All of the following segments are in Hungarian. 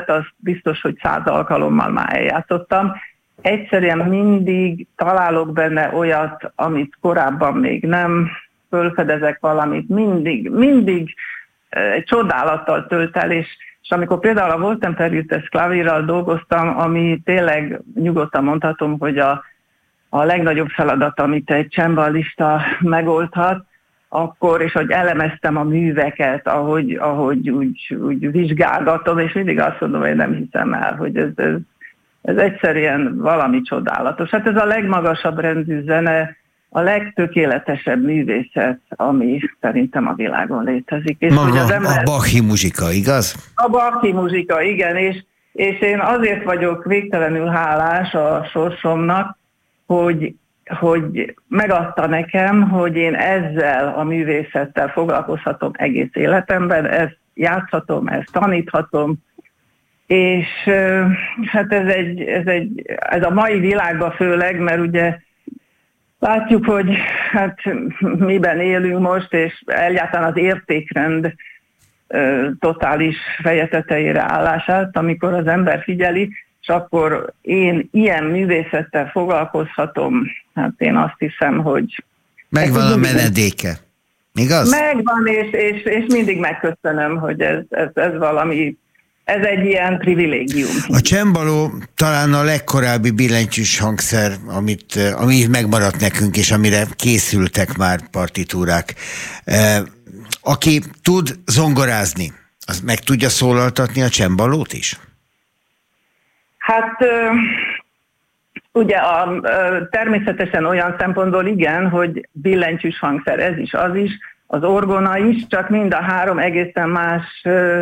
volt, az biztos, hogy 100 alkalommal már eljátszottam. Egyszerűen mindig találok benne olyat, amit korábban még nem, fölfedezek valamit, mindig egy csodálattal tölt el, és amikor például a Voltem Periutes klavírral dolgoztam, ami tényleg nyugodtan mondhatom, hogy a legnagyobb feladat, amit egy csembalista megoldhat, akkor, és hogy elemeztem a műveket, ahogy úgy vizsgálgatom, és mindig azt mondom, hogy nem hiszem el, hogy ez egyszerűen valami csodálatos. Hát ez a legmagasabb rendű zene, a legtökéletesebb művészet, ami szerintem a világon létezik. És maga a Bachi muzsika, igaz? A Bachi muzsika, igen, és én azért vagyok végtelenül hálás a sorsomnak, hogy megadta nekem, hogy én ezzel a művészettel foglalkozhatom egész életemben, ezt játszhatom, ezt taníthatom, és hát ez a mai világban főleg, mert ugye látjuk, hogy hát miben élünk most, és egyáltalán az értékrend totális feje tetejére állását, amikor az ember figyeli, és akkor én ilyen művészettel foglalkozhatom, hát én azt hiszem, hogy... Megvan a menedéke, igaz? Megvan, és mindig megköszönöm, hogy ez valami, ez egy ilyen privilégium. A csembaló talán a legkorábbi billentyűs hangszer, ami megmaradt nekünk, és amire készültek már partitúrák. Aki tud zongorázni, az meg tudja szólaltatni a csembalót is? Hát ugye természetesen olyan szempontból igen, hogy billentyűs hangszer, ez is, az is, az orgona is, csak mind a három egészen más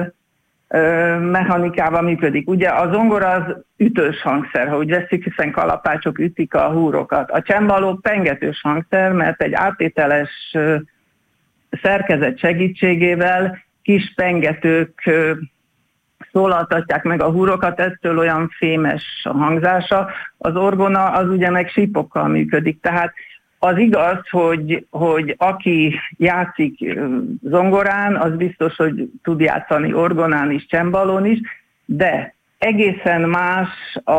mechanikával működik. Ugye a zongora az ütős hangszer, ha úgy veszik, hiszen kalapácsok ütik a húrokat. A csembaló pengetős hangszer, mert egy áttételes szerkezet segítségével kis pengetők szólaltatják meg a húrokat, ettől olyan fémes a hangzása. Az orgona az ugye meg sípokkal működik, tehát az igaz, hogy aki játszik zongorán, az biztos, hogy tud játszani orgonán is, csembalón is, de egészen más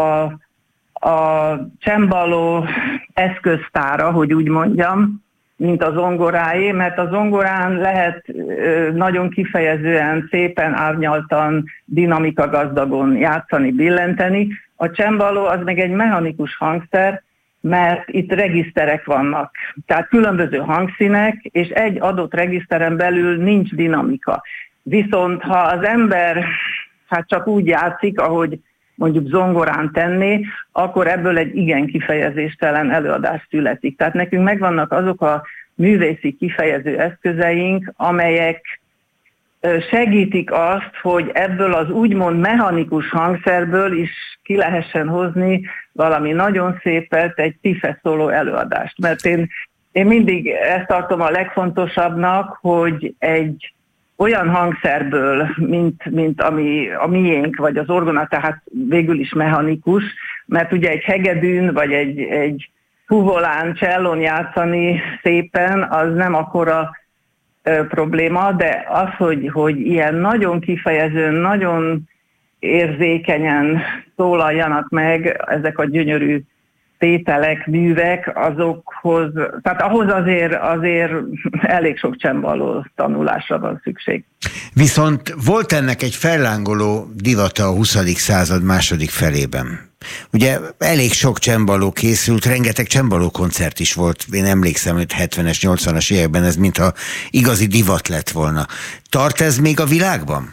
a csembaló eszköztára, hogy úgy mondjam, mint a zongoráé, mert a zongorán lehet nagyon kifejezően, szépen árnyaltan, dinamika gazdagon játszani, billenteni. A csembaló az meg egy mechanikus hangszer, mert itt regiszterek vannak, tehát különböző hangszínek, és egy adott regiszteren belül nincs dinamika. Viszont ha az ember hát csak úgy játszik, ahogy mondjuk zongorán tenné, akkor ebből egy igen kifejezéstelen előadás születik. Tehát nekünk megvannak azok a művészi kifejező eszközeink, amelyek segítik azt, hogy ebből az úgymond mechanikus hangszerből is ki lehessen hozni valami nagyon szépet, egy tiszteszóló előadást. Mert én mindig ezt tartom a legfontosabbnak, hogy egy olyan hangszerből, mint a miénk, vagy az orgona, tehát végül is mechanikus, mert ugye egy hegedűn, vagy egy fuvolán, csellón játszani szépen, az nem akkora probléma, de az, hogy ilyen nagyon kifejezően, nagyon érzékenyen szólaljanak meg ezek a gyönyörű tételek, művek, azokhoz, tehát ahhoz azért elég sok csembaló tanulásra van szükség. Viszont volt ennek egy fellángoló divata a 20. század második felében. Ugye elég sok csembaló készült, rengeteg csembaló koncert is volt. Én emlékszem, hogy 70-es, 80-as években ez mintha igazi divat lett volna. Tart ez még a világban?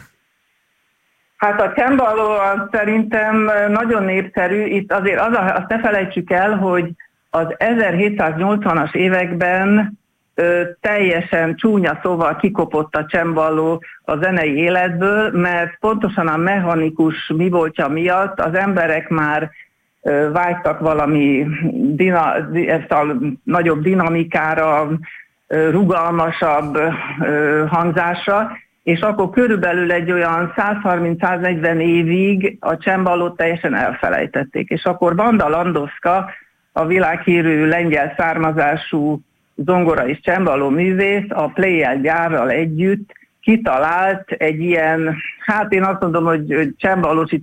Hát a csembaló szerintem nagyon népszerű. Itt azért azt ne felejtsük el, hogy az 1780-as években teljesen csúnya szóval kikopott a csembaló a zenei életből, mert pontosan a mechanikus mivoltja miatt az emberek már vágytak valami ezt a nagyobb dinamikára, rugalmasabb hangzásra, és akkor körülbelül egy olyan 130-140 évig a csembalót teljesen elfelejtették. És akkor Vanda Landowska, a világhírű lengyel származású zongora és csembaló művész a Pleyel gyárral együtt kitalált egy ilyen, hát én azt mondom, hogy csembalós